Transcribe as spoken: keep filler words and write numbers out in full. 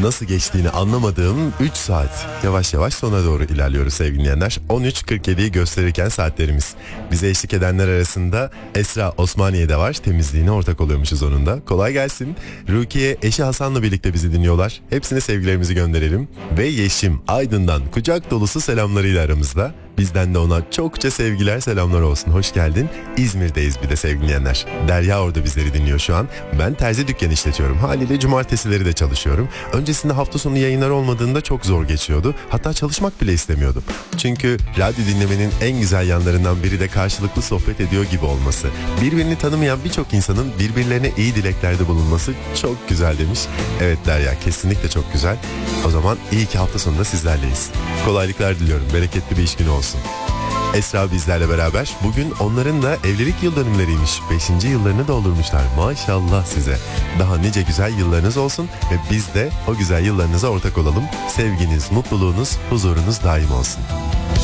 nasıl geçtiğini anlamadığım üç saat. Yavaş yavaş sona doğru ilerliyoruz sevgili dinleyenler. on üç kırk yediyi gösterirken saatlerimiz. Bize eşlik edenler arasında Esra Osmaniye'de var. Temizliğine ortak oluyormuşuz onun da. Kolay gelsin. Rukiye eşi Hasan'la birlikte bizi dinliyorlar. Hepsine sevgilerimizi gönderelim. Ve Yeşim Aydın'dan kucak dolusu selamlarıyla aramızda. Bizden de ona çokça sevgiler, selamlar olsun. Hoş geldin. İzmir'deyiz bir de sevgili dinleyenler. Derya orada bizleri dinliyor şu an. Ben terzi dükkanı işletiyorum. Haliyle cumartesileri de çalışıyorum. Öncesinde hafta sonu yayınlar olmadığında çok zor geçiyordu. Hatta çalışmak bile istemiyordum. Çünkü radyo dinlemenin en güzel yanlarından biri de karşılıklı sohbet ediyor gibi olması. Birbirini tanımayan birçok insanın birbirlerine iyi dileklerde bulunması çok güzel demiş. Evet Derya, kesinlikle çok güzel. O zaman iyi ki hafta sonunda sizlerleyiz. Kolaylıklar diliyorum. Bereketli bir iş günü olsun. Esra bizlerle beraber. Bugün onların da evlilik yıl dönümleriymiş. Beşinci yıllarını doldurmuşlar. Maşallah size. Daha nice güzel yıllarınız olsun ve biz de o güzel yıllarınıza ortak olalım. Sevginiz, mutluluğunuz, huzurunuz daim olsun.